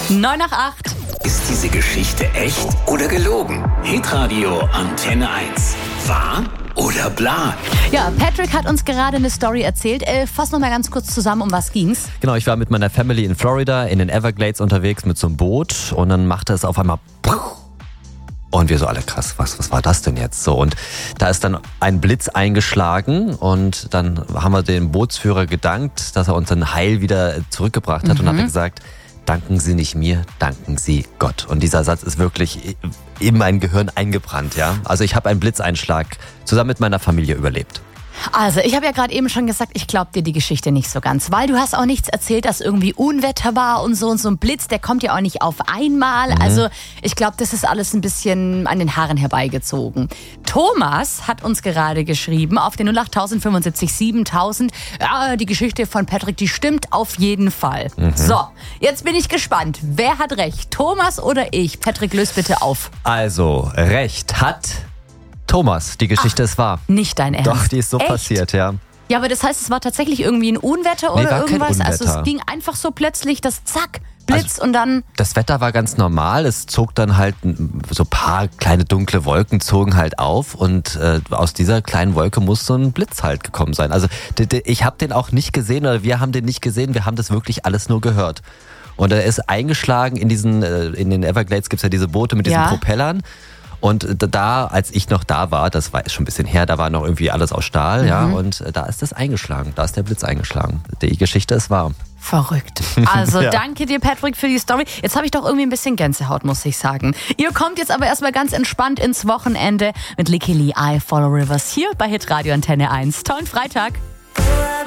9 nach 8. Ist diese Geschichte echt oder gelogen? Hitradio Antenne 1. Wahr oder bla? Ja, Patrick hat uns gerade eine Story erzählt. Fass noch mal ganz kurz zusammen, um was ging's? Genau, ich war mit meiner Family in Florida in den Everglades unterwegs mit so einem Boot und dann machte es auf einmal und wir so alle krass, was war das denn jetzt so? Und da ist dann ein Blitz eingeschlagen und dann haben wir dem Bootsführer gedankt, dass er uns dann heil wieder zurückgebracht hat und hat gesagt, danken Sie nicht mir, danken Sie Gott. Und dieser Satz ist wirklich in mein Gehirn eingebrannt, ja. Also ich habe einen Blitzeinschlag zusammen mit meiner Familie überlebt. Also, ich habe ja gerade eben schon gesagt, ich glaube dir die Geschichte nicht so ganz, weil du hast auch nichts erzählt, dass irgendwie Unwetter war und so ein Blitz, der kommt ja auch nicht auf einmal. Also, ich glaube, das ist alles ein bisschen an den Haaren herbeigezogen. Thomas hat uns gerade geschrieben auf den 08000 75 7000. Ja, die Geschichte von Patrick, die stimmt auf jeden Fall. So, jetzt bin ich gespannt. Wer hat recht? Thomas oder ich? Patrick, löst bitte auf. Also, recht hat Thomas, die Geschichte ist wahr. Nicht dein Ernst? Doch, die ist so Echt? passiert, ja. Ja, aber das heißt, es war tatsächlich irgendwie ein Unwetter oder war kein irgendwas? Also Unwetter. es ging einfach so plötzlich, das Zack, Blitz und dann... Das Wetter war ganz normal, es zog dann halt so ein paar kleine dunkle Wolken zogen halt auf und aus dieser kleinen Wolke muss so ein Blitz halt gekommen sein. Also ich habe den auch nicht gesehen oder wir haben den nicht gesehen, wir haben das wirklich alles nur gehört. Und er ist eingeschlagen in den Everglades gibt's ja diese Boote mit diesen Propellern. Und da, als ich noch da war, das war schon ein bisschen her, da war noch irgendwie alles aus Stahl, ja, und da ist das eingeschlagen, da ist der Blitz eingeschlagen. Die Geschichte ist wahr. Verrückt. Also danke dir, Patrick, für die Story. Jetzt habe ich doch irgendwie ein bisschen Gänsehaut, muss ich sagen. Ihr kommt jetzt aber erstmal ganz entspannt ins Wochenende mit Licky Lee, I Follow Rivers hier bei Hitradio Antenne 1. Tollen Freitag.